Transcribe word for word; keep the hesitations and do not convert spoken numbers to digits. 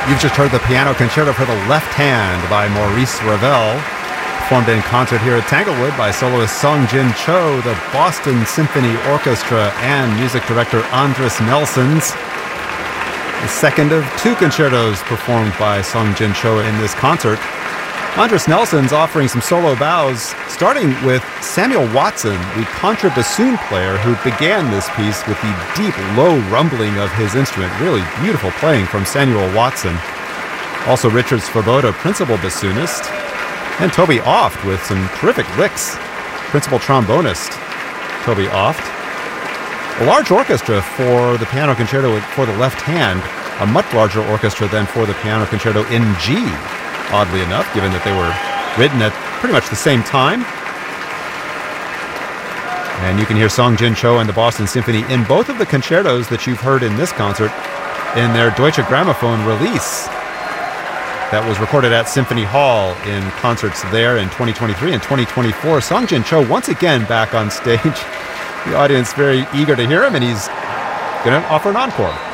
You've just heard the Piano Concerto for the Left Hand by Maurice Ravel, performed in concert here at Tanglewood by soloist Sung Jin Cho, the Boston Symphony Orchestra, and music director Andris Nelsons. The second of two concertos performed by Sung Jin Cho in this concert. Andris Nelsons offering some solo bows, starting with Samuel Watson, the contrabassoon player who began this piece with the deep, low rumbling of his instrument. Really beautiful playing from Samuel Watson. Also Richard Svoboda, principal bassoonist, and Toby Oft with some terrific licks, principal trombonist Toby Oft. A large orchestra for the Piano Concerto for the Left Hand, a much larger orchestra than for the Piano Concerto in G, oddly enough, given that they were written at pretty much the same time. And you can hear Sung Jin Cho and the Boston Symphony in both of the concertos that you've heard in this concert in their Deutsche Grammophon release that was recorded at Symphony Hall in concerts there in twenty twenty-three and twenty twenty-four. Sung Jin Cho once again back on stage. The audience very eager to hear him, and he's going to offer an encore.